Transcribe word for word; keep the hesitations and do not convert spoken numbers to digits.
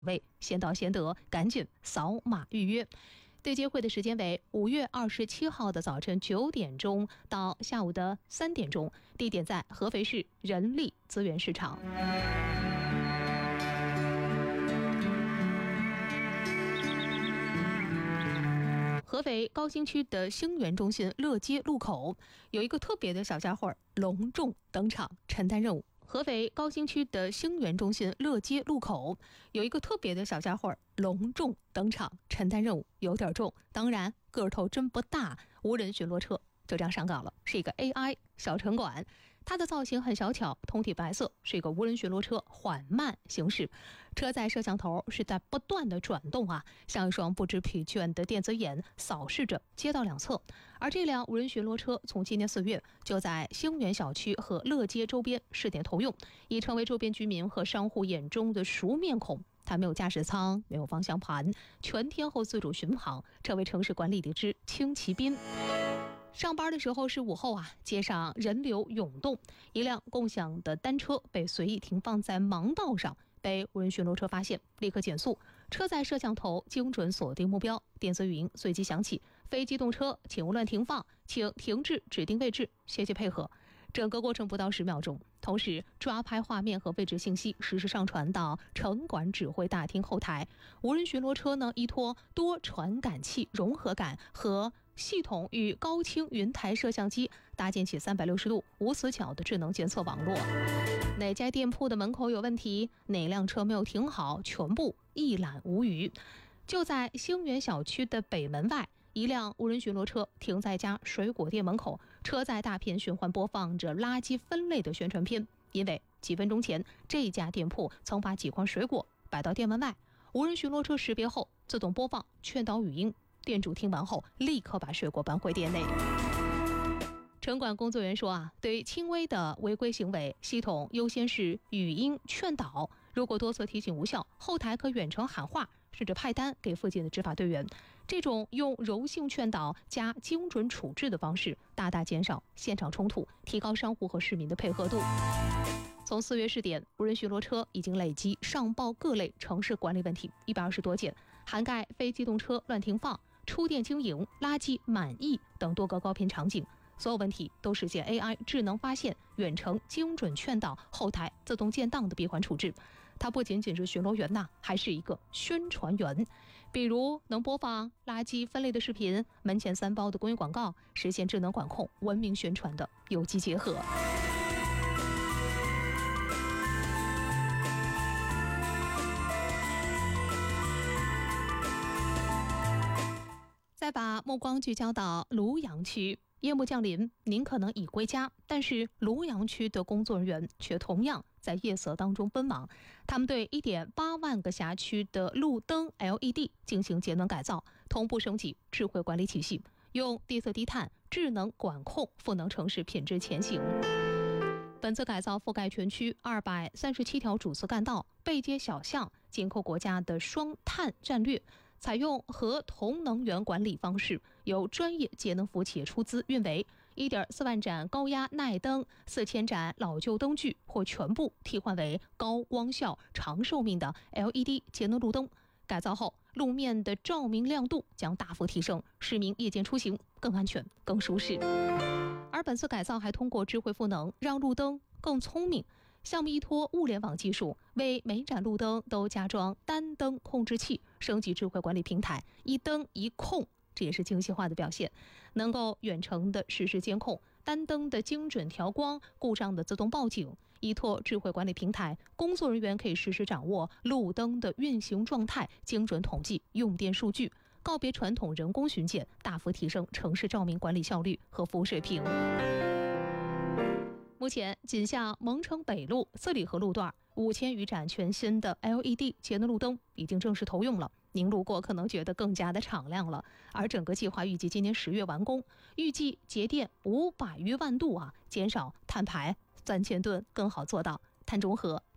位，先到先得，赶紧扫码预约。对接会的时间为五月二十七号的早晨九点钟到下午的三点钟，地点在合肥市人力资源市场。合肥高新区的星源中心乐街路口有一个特别的小家伙隆重登场，承担任务。合肥高新区的星源中心乐街路口有一个特别的小家伙隆重登场，承担任务有点重，当然个头真不大，无人巡逻车就这样上岗了，是一个 A I 小城管，它的造型很小巧，通体白色，是一个无人巡逻车，缓慢行驶，车载摄像头是在不断的转动啊，像一双不知疲倦的电子眼扫视着街道两侧。而这辆无人巡逻车从今年四月就在星源小区和乐街周边试点投用，已成为周边居民和商户眼中的熟面孔。它没有驾驶舱，没有方向盘，全天候自主巡航，成为城市管理的一支轻骑兵。上班的时候是午后啊，街上人流涌动，一辆共享的单车被随意停放在盲道上，被无人巡逻车发现，立刻减速，车载摄像头精准锁定目标，电子语音随即响起：非机动车请勿乱停放，请停至指定位置，谢谢配合。整个过程不到十秒钟，同时抓拍画面和位置信息实时上传到城管指挥大厅后台。无人巡逻车呢，依托多传感器融合感和系统与高清云台摄像机搭建起三百六十度无死角的智能监测网络，哪家店铺的门口有问题，哪辆车没有停好，全部一览无余。就在星源小区的北门外，一辆无人巡逻车停在一家水果店门口，车载大片循环播放着垃圾分类的宣传片，因为几分钟前这家店铺曾把几筐水果摆到店门外，无人巡逻车识别后自动播放劝导语音，店主听完后立刻把水果搬回店内。城管工作人员说啊，对于轻微的违规行为，系统优先是语音劝导，如果多次提醒无效，后台可远程喊话，甚至派单给附近的执法队员。这种用柔性劝导加精准处置的方式，大大减少现场冲突，提高商户和市民的配合度。从四月试点，无人巡逻车已经累计上报各类城市管理问题一百二十多件，涵盖非机动车乱停放、出店经营、垃圾满溢等多个高频场景。所有问题都实现 A I 智能发现、远程精准劝导、后台自动建档的闭环处置。它不仅仅是巡逻员呐，还是一个宣传员，比如能播放垃圾分类的视频、门前三包的公益广告，实现智能管控、文明宣传的有机结合。再把目光聚焦到庐阳区，夜幕降临，您可能已归家，但是庐阳区的工作人员却同样在夜色当中奔忙。他们对 一点八万个辖区的路灯 L E D 进行节能改造，同步升级智慧管理体系，用低色低碳智能管控赋能城市品质前行。本次改造覆盖全区二百三十七条主次干道、背街小巷，紧扣国家的双碳战略，采用和同能源管理方式，由专业节能服务企业出资运维， 一点四万盏高压耐灯、四千盏老旧灯具或全部替换为高光效、长寿命的 L E D 节能路灯。改造后，路面的照明亮度将大幅提升，市民夜间出行更安全、更舒适。而本次改造还通过智慧赋能，让路灯更聪明。项目依托物联网技术，为每盏路灯都加装单灯控制器，升级智慧管理平台，一灯一控，这也是精细化的表现，能够远程的实时监控单灯的精准调光、故障的自动报警。依托智慧管理平台，工作人员可以实时掌握路灯的运行状态，精准统计用电数据，告别传统人工巡检，大幅提升城市照明管理效率和服务水平。目前，仅向蒙城北路、四里河路段五千余盏全新的 L E D 节能路灯已经正式投用了。您路过可能觉得更加的敞亮了。而整个计划预计今年十月完工，预计节电五百余万度啊，减少碳排三千吨，更好做到碳中和、